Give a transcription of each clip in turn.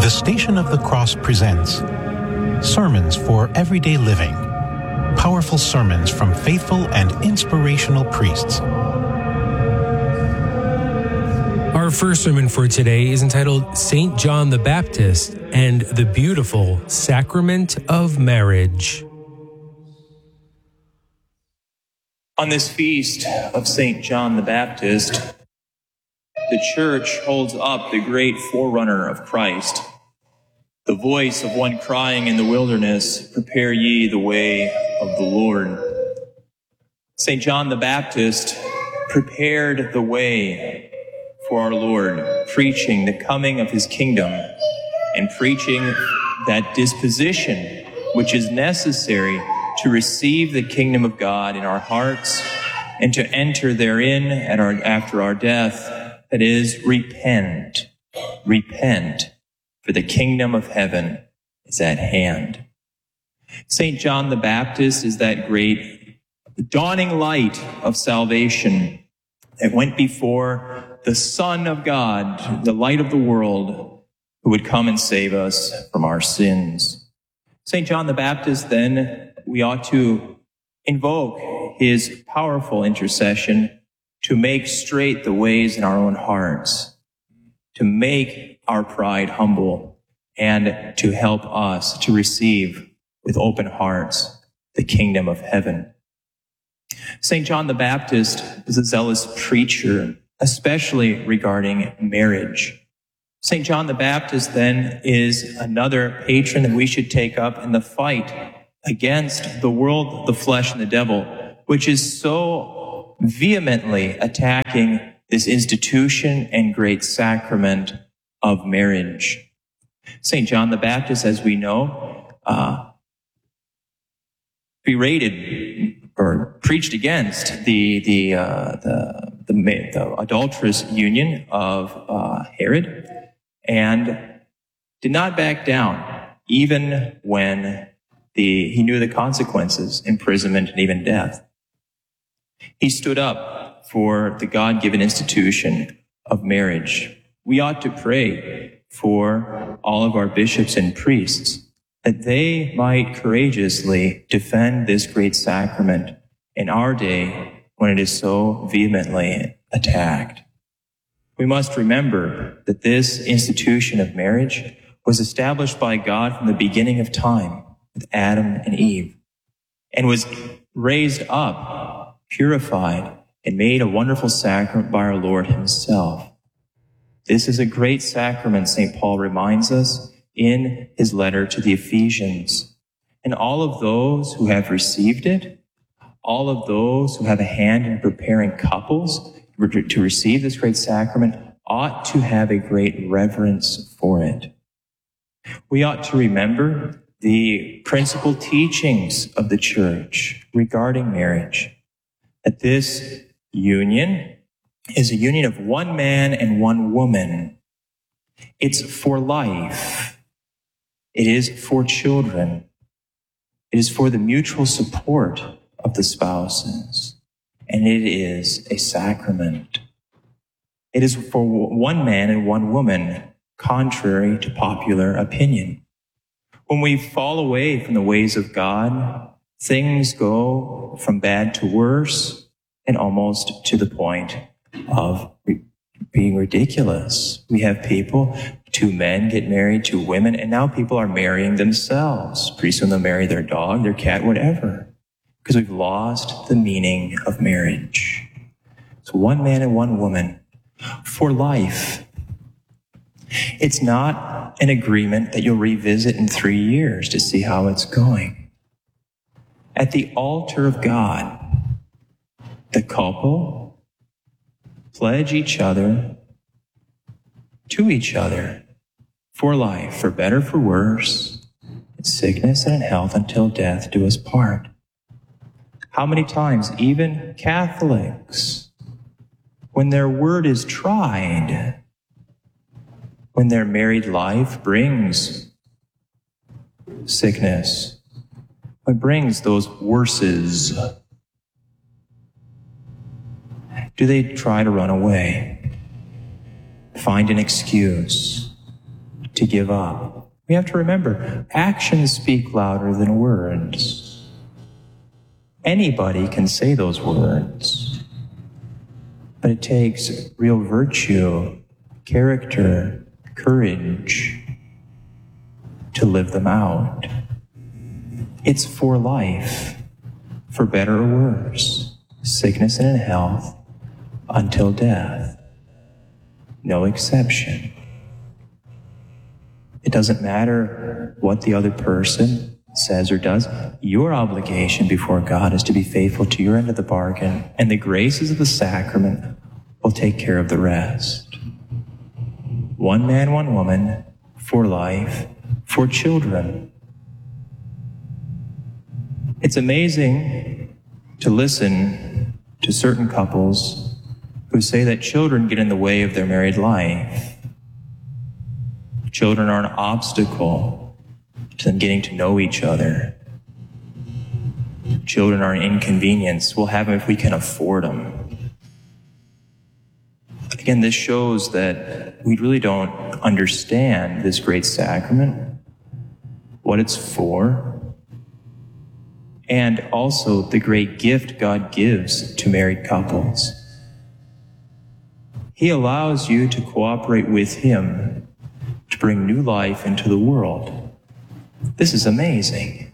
The Station of the Cross presents Sermons for Everyday Living. Powerful sermons from faithful and inspirational priests. Our first sermon for today is entitled St. John the Baptist and the Beautiful Sacrament of Marriage. On this feast of St. John the Baptist, the Church holds up the great forerunner of Christ, the voice of one crying in the wilderness, "Prepare ye the way of the Lord." St. John the Baptist prepared the way for our Lord, preaching the coming of his kingdom and preaching that disposition which is necessary to receive the kingdom of God in our hearts and to enter therein after our death. That is, repent. Repent, for the kingdom of heaven is at hand. St. John the Baptist is that great dawning light of salvation that went before the Son of God, the light of the world, who would come and save us from our sins. St. John the Baptist, then, we ought to invoke his powerful intercession to make straight the ways in our own hearts, to make our pride humble, and to help us to receive with open hearts the kingdom of heaven. St. John the Baptist is a zealous preacher, especially regarding marriage. St. John the Baptist, then, is another patron that we should take up in the fight against the world, the flesh, and the devil, which is so vehemently attacking this institution and great sacrament of marriage. St. John the Baptist, as we know, berated or preached against the adulterous union of Herod, and did not back down, even when he knew the consequences, imprisonment and even death. He stood up for the God-given institution of marriage. We ought to pray for all of our bishops and priests that they might courageously defend this great sacrament in our day when it is so vehemently attacked. We must remember that this institution of marriage was established by God from the beginning of time with Adam and Eve, and was raised up, purified, and made a wonderful sacrament by our Lord himself. This is a great sacrament, St. Paul reminds us in his letter to the Ephesians. And all of those who have received it, all of those who have a hand in preparing couples to receive this great sacrament, ought to have a great reverence for it. We ought to remember the principal teachings of the Church regarding marriage, that this union is a union of one man and one woman. It's for life. It is for children. It is for the mutual support of the spouses. And it is a sacrament. It is for one man and one woman, contrary to popular opinion. When we fall away from the ways of God, things go from bad to worse and almost to the point of being ridiculous. We have people, two men get married to women, and now people are marrying themselves. Pretty soon they'll marry their dog, their cat, whatever, because we've lost the meaning of marriage. So one man and one woman for life. It's not an agreement that you'll revisit in 3 years to see how it's going. At the altar of God, the couple pledge each other to each other for life, for better, for worse, in sickness and in health, until death do us part. How many times, even Catholics, when their word is tried, when their married life brings sickness, when it brings those worses, do they try to run away, find an excuse, to give up. We have to remember, actions speak louder than words. Anybody can say those words, but it takes real virtue, character, courage to live them out. It's for life, for better or worse, sickness and health, until death. No exception. It doesn't matter what the other person says or does. Your obligation before God is to be faithful to your end of the bargain, and the graces of the sacrament will take care of the rest. One man, one woman, for life, for children. It's amazing to listen to certain couples who say that children get in the way of their married life. Children are an obstacle to them getting to know each other. Children are an inconvenience. We'll have them if we can afford them. Again, this shows that we really don't understand this great sacrament, what it's for, and also the great gift God gives to married couples. He allows you to cooperate with Him to bring new life into the world. This is amazing.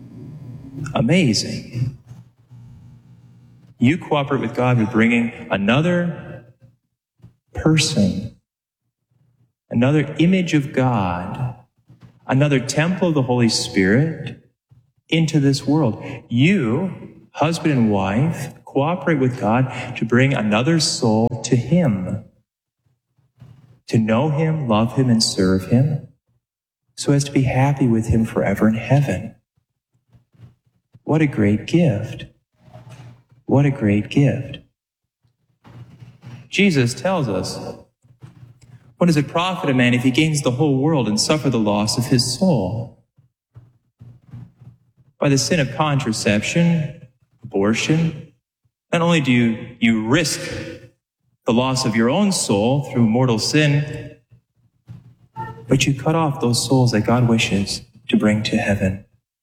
Amazing. You cooperate with God by bringing another person, another image of God, another temple of the Holy Spirit into this world. You, husband and wife, cooperate with God to bring another soul to Him, to know Him, love Him, and serve Him, so as to be happy with Him forever in heaven. What a great gift. What a great gift. Jesus tells us, what does it profit a man if he gains the whole world and suffer the loss of his soul? By the sin of contraception, abortion, not only do you risk the loss of your own soul through mortal sin, but you cut off those souls that God wishes to bring to heaven.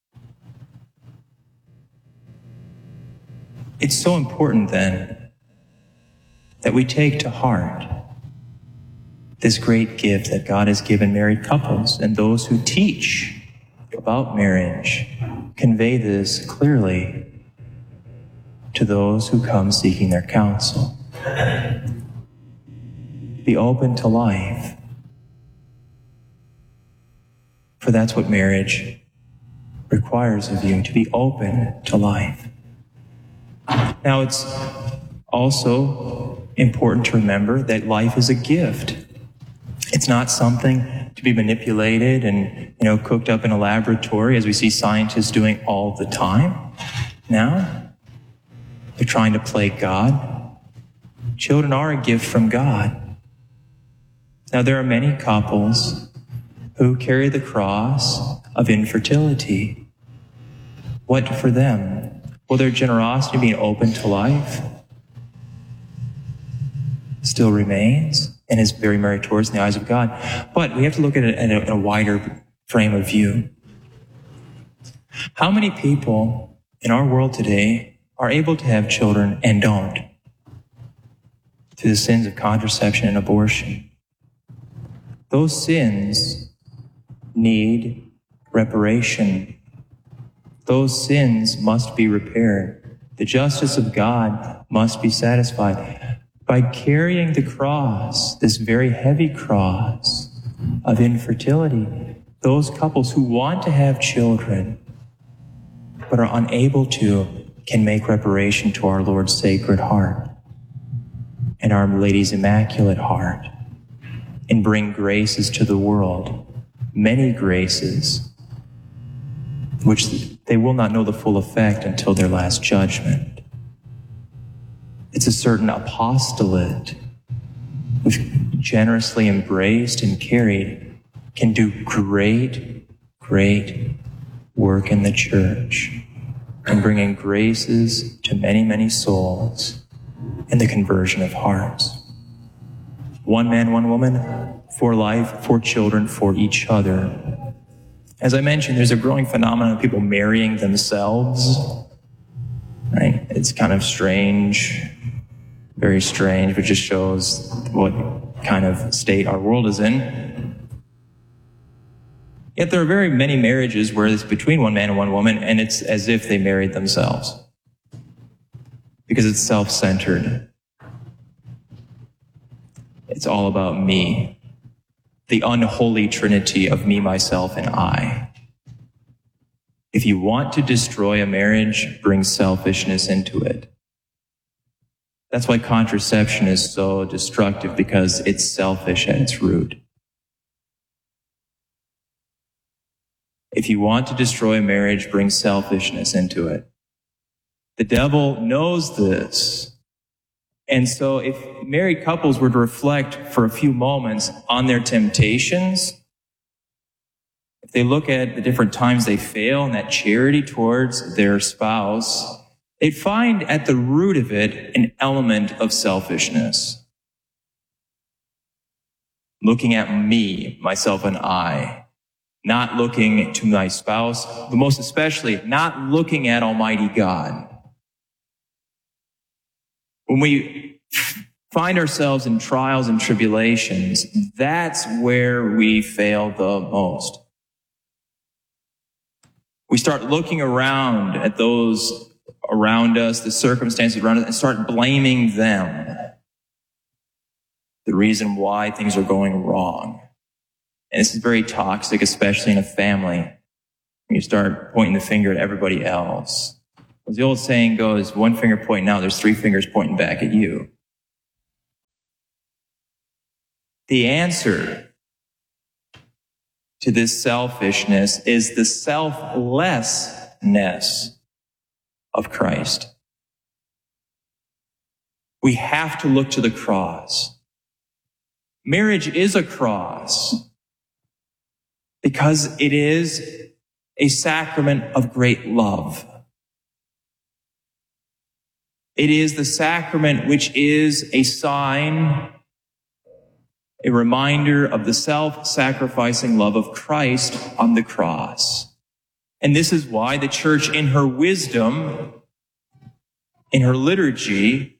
It's so important then that we take to heart this great gift that God has given married couples, and those who teach about marriage convey this clearly to those who come seeking their counsel. Be open to life, for that's what marriage requires of you, to be open to life. Now, it's also important to remember that life is a gift. It's not something to be manipulated and, cooked up in a laboratory, as we see scientists doing all the time now. They're trying to play God. Children are a gift from God. Now, there are many couples who carry the cross of infertility. What for them? Will their generosity, being open to life, still remains and is very meritorious in the eyes of God. But we have to look at it in a wider frame of view. How many people in our world today are able to have children and don't, through the sins of contraception and abortion? Those sins need reparation. Those sins must be repaired. The justice of God must be satisfied. By carrying the cross, this very heavy cross of infertility, those couples who want to have children but are unable to can make reparation to Our Lord's Sacred Heart and Our Lady's Immaculate Heart and bring graces to the world, many graces, which they will not know the full effect until their last judgment. It's a certain apostolate, which generously embraced and carried can do great, great work in the church and bringing graces to many, many souls in the conversion of hearts. One man, one woman, for life, for children, for each other. As I mentioned, there's a growing phenomenon of people marrying themselves. Right? It's kind of strange, very strange, but just shows what kind of state our world is in. Yet there are very many marriages where it's between one man and one woman, and it's as if they married themselves. Because it's self-centered. It's all about me. The unholy trinity of me, myself, and I. If you want to destroy a marriage, bring selfishness into it. That's why contraception is so destructive, because it's selfish at its root. If you want to destroy a marriage, bring selfishness into it. The devil knows this. And so if married couples were to reflect for a few moments on their temptations, if they look at the different times they fail and that charity towards their spouse, they'd find at the root of it an element of selfishness. Looking at me, myself, and I. Not looking to my spouse, but most especially not looking at Almighty God. When we find ourselves in trials and tribulations, that's where we fail the most. We start looking around at those around us, the circumstances around us, and start blaming them. The reason why things are going wrong. And this is very toxic, especially in a family. When you start pointing the finger at everybody else. As the old saying goes, one finger pointing out, there's 3 fingers pointing back at you. The answer to this selfishness is the selflessness of Christ. We have to look to the cross. Marriage is a cross because it is a sacrament of great love. It is the sacrament which is a sign, a reminder of the self-sacrificing love of Christ on the cross. And this is why the church, in her wisdom, in her liturgy,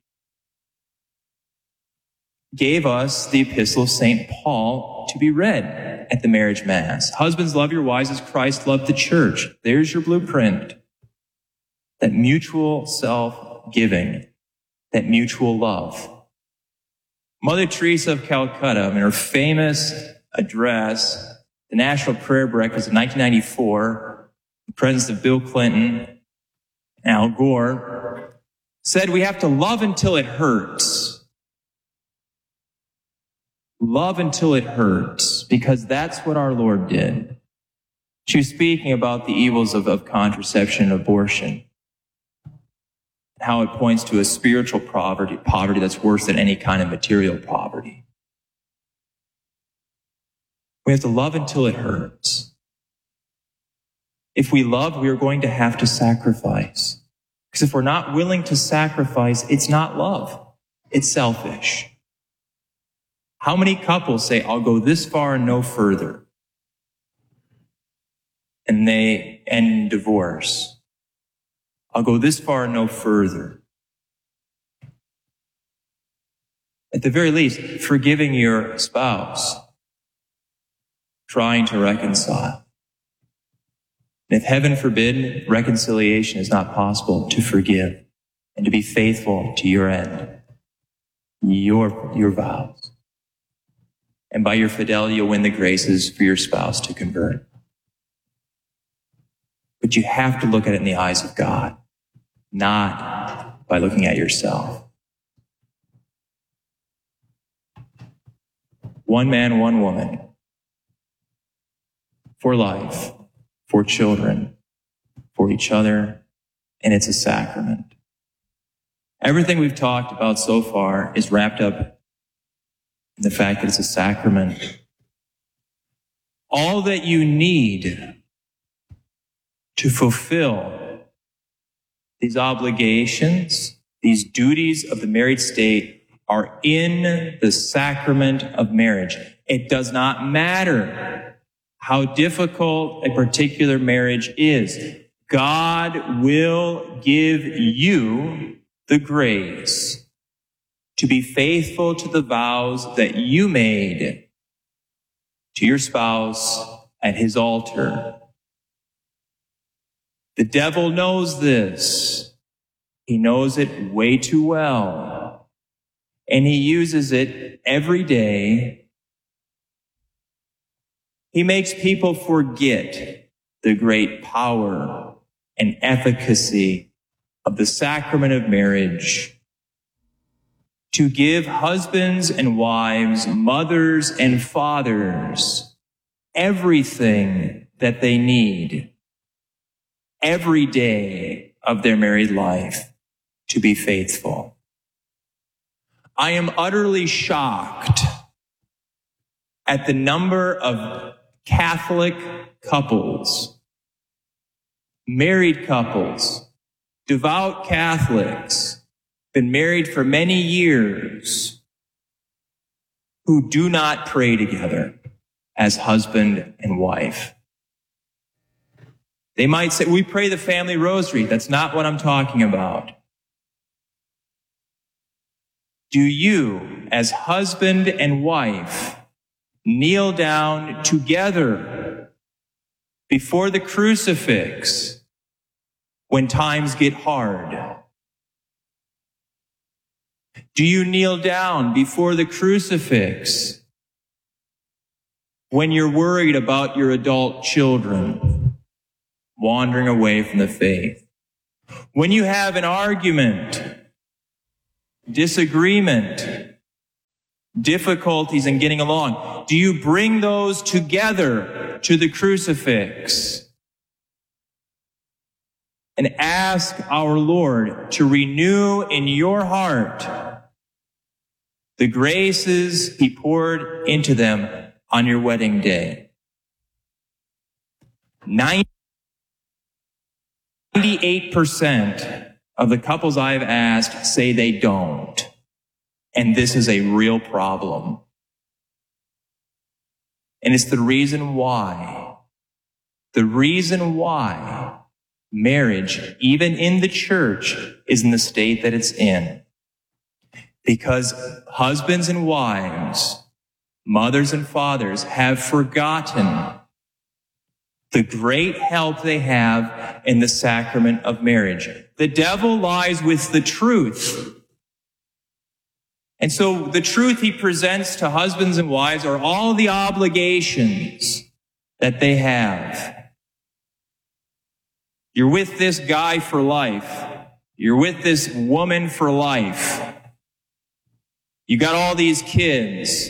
gave us the epistle of St. Paul to be read at the marriage mass. Husbands, love your wives as Christ loved the church. There's your blueprint. That mutual self-giving, that mutual love. Mother Teresa of Calcutta, in her famous address, the National Prayer Breakfast of 1994, the presence of Bill Clinton and Al Gore, said we have to love until it hurts. Love until it hurts, because that's what our Lord did. She was speaking about the evils of contraception and abortion. How it points to a spiritual poverty that's worse than any kind of material poverty. We have to love until it hurts. If we love, we are going to have to sacrifice. Because if we're not willing to sacrifice, it's not love. It's selfish. How many couples say, I'll go this far and no further? And they end in divorce. I'll go this far and no further. At the very least, forgiving your spouse, trying to reconcile. And if heaven forbid reconciliation is not possible, to forgive and to be faithful to your end, your vows. And by your fidelity, you'll win the graces for your spouse to convert. But you have to look at it in the eyes of God. Not by looking at yourself. One man, one woman. For life, for children, for each other, and it's a sacrament. Everything we've talked about so far is wrapped up in the fact that it's a sacrament. All that you need to fulfill these obligations, these duties of the married state are in the sacrament of marriage. It does not matter how difficult a particular marriage is. God will give you the grace to be faithful to the vows that you made to your spouse at his altar. The devil knows this. He knows it way too well. And he uses it every day. He makes people forget the great power and efficacy of the sacrament of marriage to give husbands and wives, mothers and fathers, everything that they need every day of their married life to be faithful. I am utterly shocked at the number of Catholic couples, married couples, devout Catholics, been married for many years, who do not pray together as husband and wife. They might say, we pray the family rosary. That's not what I'm talking about. Do you, as husband and wife, kneel down together before the crucifix when times get hard? Do you kneel down before the crucifix when you're worried about your adult children wandering away from the faith? When you have an argument, disagreement, difficulties in getting along, do you bring those together to the crucifix and ask our Lord to renew in your heart the graces he poured into them on your wedding day? 98% of the couples I've asked say they don't. And this is a real problem. And it's the reason why marriage, even in the church, is in the state that it's in. Because husbands and wives, mothers and fathers have forgotten the great help they have in the sacrament of marriage. The devil lies with the truth. And so the truth he presents to husbands and wives are all the obligations that they have. You're with this guy for life. You're with this woman for life. You got all these kids.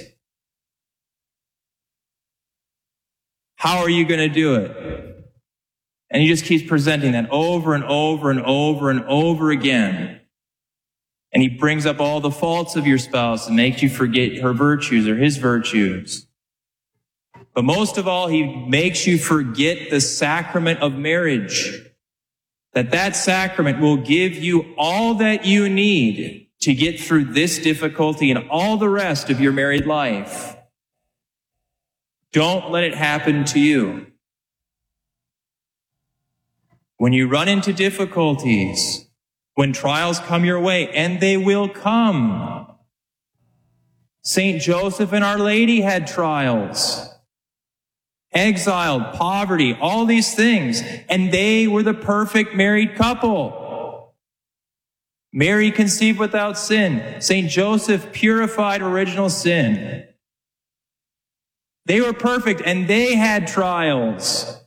How are you going to do it? And he just keeps presenting that over and over and over and over again. And he brings up all the faults of your spouse and makes you forget her virtues or his virtues. But most of all, he makes you forget the sacrament of marriage. That sacrament will give you all that you need to get through this difficulty and all the rest of your married life. Don't let it happen to you. When you run into difficulties, when trials come your way, and they will come. St. Joseph and Our Lady had trials. Exiled, poverty, all these things. And they were the perfect married couple. Mary conceived without sin. St. Joseph purified original sin. They were perfect and they had trials.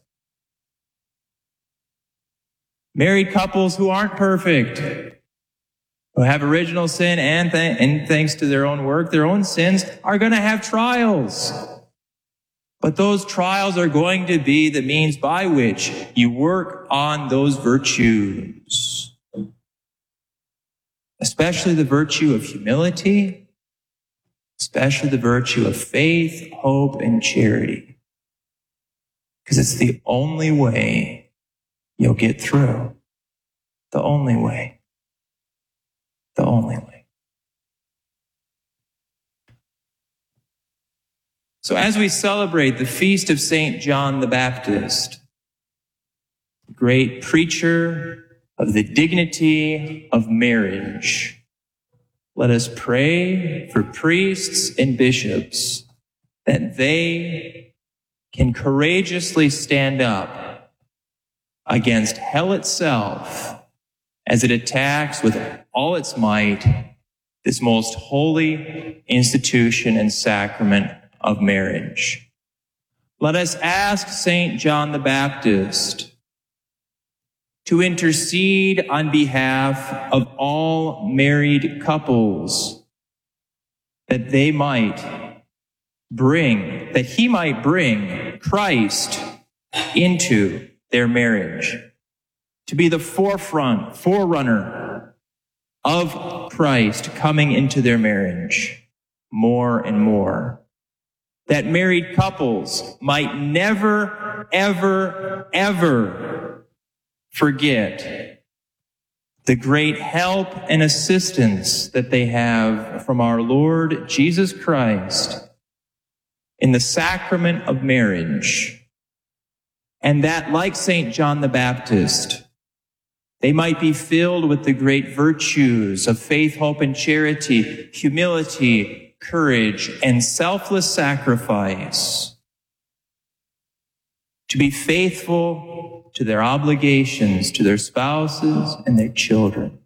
Married couples who aren't perfect, who have original sin and thanks to their own work, their own sins, are going to have trials. But those trials are going to be the means by which you work on those virtues. Especially the virtue of humility, especially the virtue of faith, hope, and charity. Because it's the only way you'll get through. The only way. The only way. So as we celebrate the feast of St. John the Baptist, great preacher of the dignity of marriage, let us pray for priests and bishops that they can courageously stand up against hell itself as it attacks with all its might this most holy institution and sacrament of marriage. Let us ask St. John the Baptist to intercede on behalf of all married couples, that he might bring Christ into their marriage, to be the forerunner of Christ coming into their marriage more and more. That married couples might never, ever, ever forget the great help and assistance that they have from our Lord Jesus Christ in the sacrament of marriage. And that, like St. John the Baptist, they might be filled with the great virtues of faith, hope, and charity, humility, courage, and selfless sacrifice, to be faithful to their obligations, to their spouses and their children,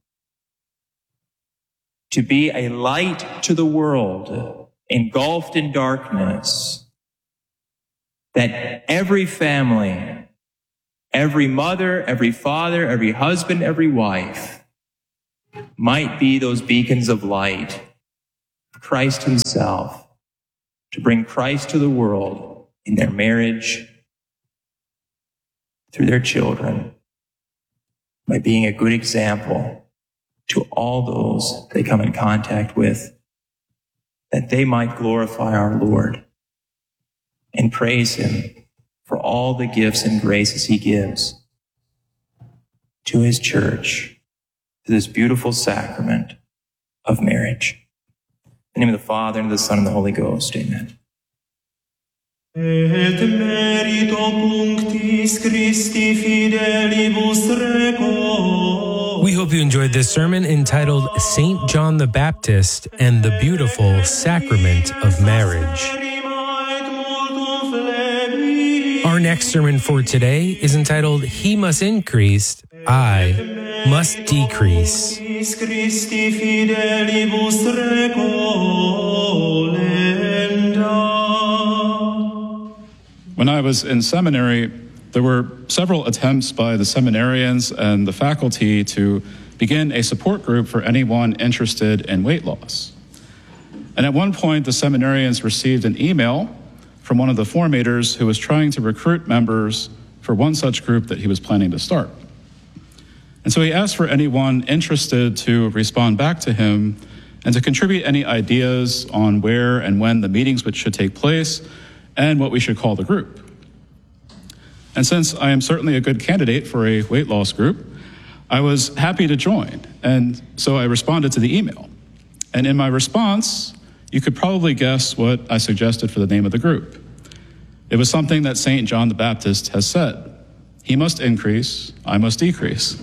to be a light to the world engulfed in darkness, that every family, every mother, every father, every husband, every wife might be those beacons of light, Christ himself, to bring Christ to the world in their marriage, through their children, by being a good example to all those they come in contact with, that they might glorify our Lord and praise him for all the gifts and graces he gives to his church, to this beautiful sacrament of marriage. In the name of the Father, and of the Son, and the Holy Ghost. Amen. Et merito punctis Christi fidelibus recor. We hope you enjoyed this sermon entitled St. John the Baptist and the Beautiful Sacrament of Marriage. Our next sermon for today is entitled He Must Increase, I Must Decrease. Christi fidelibus recolenda. When I was in seminary, there were several attempts by the seminarians and the faculty to begin a support group for anyone interested in weight loss. And at one point, the seminarians received an email from one of the formators who was trying to recruit members for one such group that he was planning to start. And so he asked for anyone interested to respond back to him and to contribute any ideas on where and when the meetings should take place and what we should call the group. And since I am certainly a good candidate for a weight loss group, I was happy to join. And so I responded to the email. And in my response, you could probably guess what I suggested for the name of the group. It was something that St. John the Baptist has said. He must increase, I must decrease.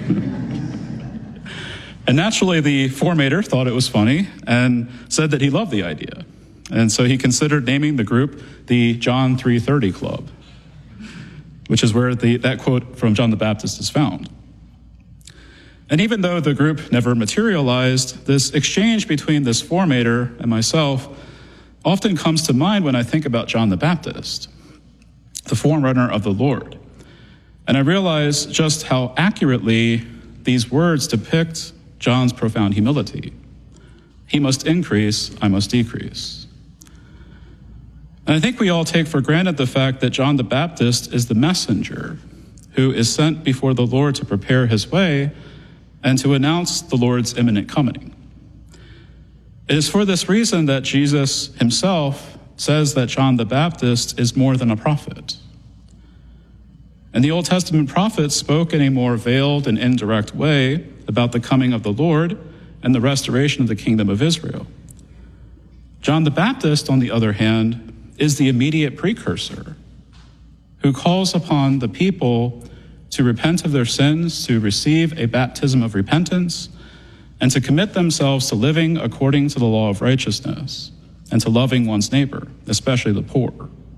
And naturally, the formator thought it was funny and said that he loved the idea. And so he considered naming the group the John 3:30 Club, which is where that quote from John the Baptist is found. And even though the group never materialized, this exchange between this formator and myself often comes to mind when I think about John the Baptist, the forerunner of the Lord. And I realize just how accurately these words depict John's profound humility. He must increase, I must decrease. And I think we all take for granted the fact that John the Baptist is the messenger who is sent before the Lord to prepare his way and to announce the Lord's imminent coming. It is for this reason that Jesus himself says that John the Baptist is more than a prophet. And the Old Testament prophets spoke in a more veiled and indirect way about the coming of the Lord and the restoration of the kingdom of Israel. John the Baptist, on the other hand, is the immediate precursor who calls upon the people to repent of their sins, to receive a baptism of repentance, and to commit themselves to living according to the law of righteousness and to loving one's neighbor, especially the poor.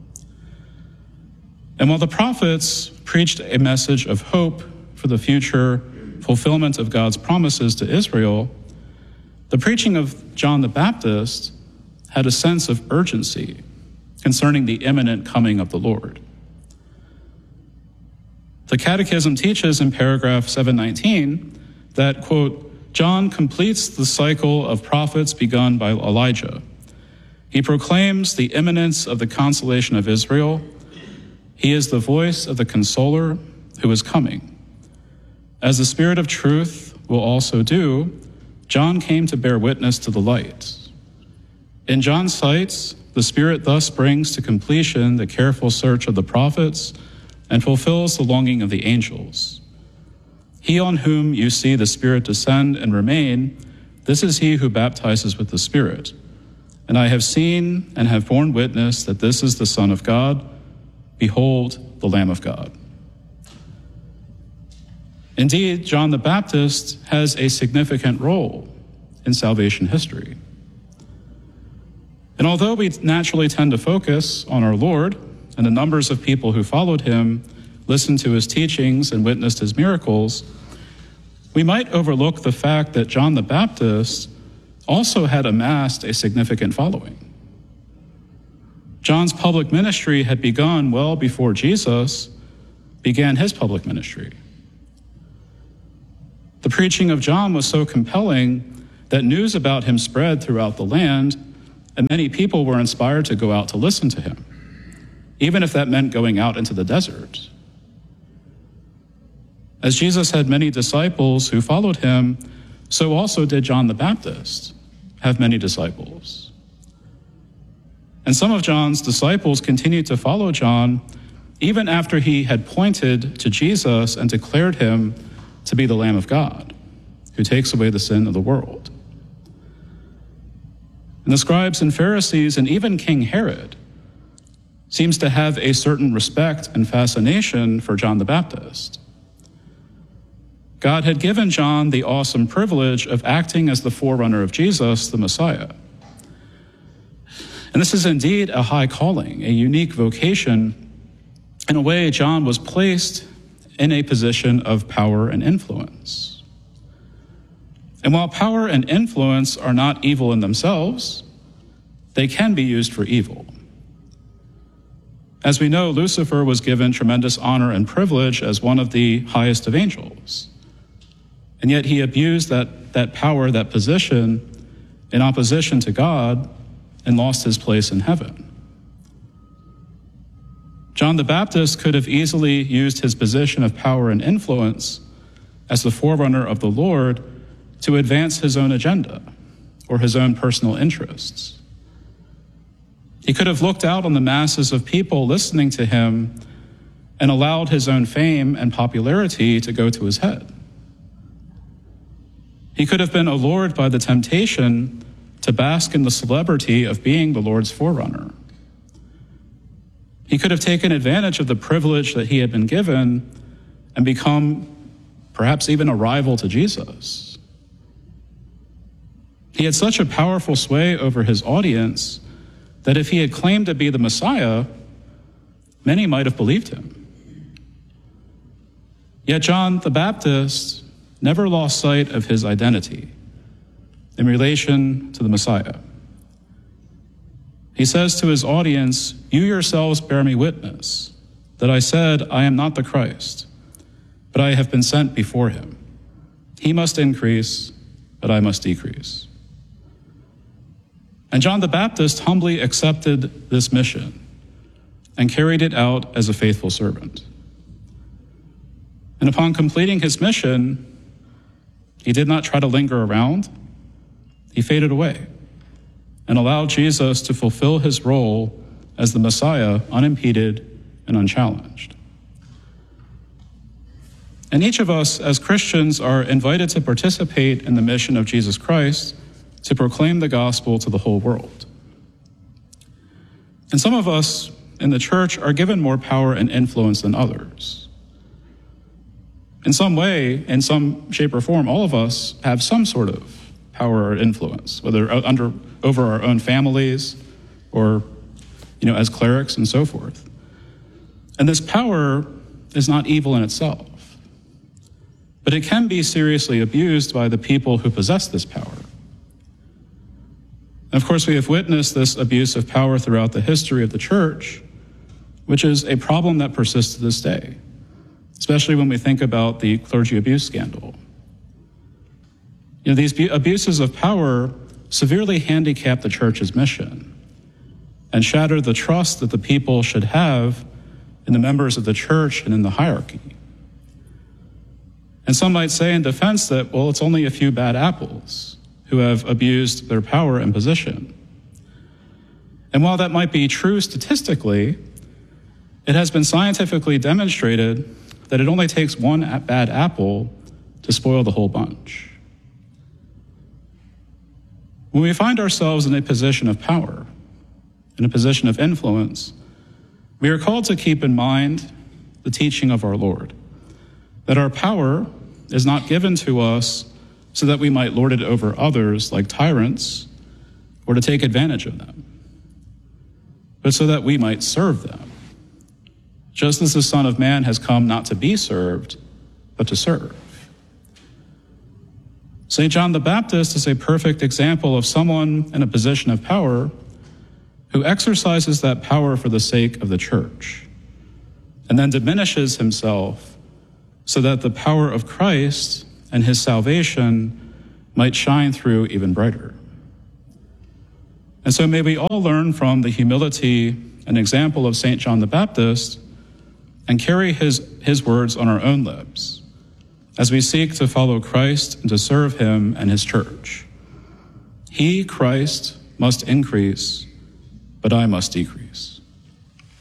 And while the prophets preached a message of hope for the future fulfillment of God's promises to Israel, the preaching of John the Baptist had a sense of urgency concerning the imminent coming of the Lord. The Catechism teaches in paragraph 719 that, quote, John completes the cycle of prophets begun by Elijah. He proclaims the imminence of the consolation of Israel. He is the voice of the Consoler who is coming. As the Spirit of truth will also do, John came to bear witness to the light. In John's sight, the Spirit thus brings to completion the careful search of the prophets and fulfills the longing of the angels. He on whom you see the Spirit descend and remain, this is he who baptizes with the Spirit. And I have seen and have borne witness that this is the Son of God. Behold, the Lamb of God. Indeed, John the Baptist has a significant role in salvation history. And although we naturally tend to focus on our Lord and the numbers of people who followed him, listened to his teachings, and witnessed his miracles, we might overlook the fact that John the Baptist also had amassed a significant following. John's public ministry had begun well before Jesus began his public ministry. The preaching of John was so compelling that news about him spread throughout the land, and many people were inspired to go out to listen to him, even if that meant going out into the desert. As Jesus had many disciples who followed him, so also did John the Baptist have many disciples. And some of John's disciples continued to follow John even after he had pointed to Jesus and declared him to be the Lamb of God, who takes away the sin of the world. And the scribes and Pharisees and even King Herod seems to have a certain respect and fascination for John the Baptist. God had given John the awesome privilege of acting as the forerunner of Jesus, the Messiah. And this is indeed a high calling, a unique vocation. In a way, John was placed in a position of power and influence. And while power and influence are not evil in themselves, they can be used for evil. As we know, Lucifer was given tremendous honor and privilege as one of the highest of angels. And yet he abused that power, that position, in opposition to God and lost his place in heaven. John the Baptist could have easily used his position of power and influence as the forerunner of the Lord to advance his own agenda or his own personal interests. He could have looked out on the masses of people listening to him and allowed his own fame and popularity to go to his head. He could have been allured by the temptation to bask in the celebrity of being the Lord's forerunner. He could have taken advantage of the privilege that he had been given and become perhaps even a rival to Jesus. He had such a powerful sway over his audience that if he had claimed to be the Messiah, many might have believed him. Yet John the Baptist never lost sight of his identity in relation to the Messiah. He says to his audience, "You yourselves bear me witness that I said, I am not the Christ, but I have been sent before him. He must increase, but I must decrease." And John the Baptist humbly accepted this mission and carried it out as a faithful servant. And upon completing his mission, he did not try to linger around. He faded away and allowed Jesus to fulfill his role as the Messiah unimpeded and unchallenged. And each of us as Christians are invited to participate in the mission of Jesus Christ to proclaim the gospel to the whole world. And some of us in the church are given more power and influence than others. In some way, in some shape or form, all of us have some sort of power or influence, whether over our own families or, as clerics and so forth. And this power is not evil in itself, but it can be seriously abused by the people who possess this power. And of course, we have witnessed this abuse of power throughout the history of the church, which is a problem that persists to this day, especially when we think about the clergy abuse scandal. These abuses of power severely handicap the church's mission and shatter the trust that the people should have in the members of the church and in the hierarchy. And some might say in defense that, well, it's only a few bad apples who have abused their power and position. And while that might be true statistically, it has been scientifically demonstrated that it only takes one bad apple to spoil the whole bunch. When we find ourselves in a position of power, in a position of influence, we are called to keep in mind the teaching of our Lord, that our power is not given to us so that we might lord it over others like tyrants or to take advantage of them, but so that we might serve them, just as the Son of Man has come not to be served, but to serve. St. John the Baptist is a perfect example of someone in a position of power who exercises that power for the sake of the church and then diminishes himself so that the power of Christ and his salvation might shine through even brighter. And so may we all learn from the humility and example of St. John the Baptist and carry his words on our own lips as we seek to follow Christ and to serve him and his church. He, Christ, must increase, but I must decrease.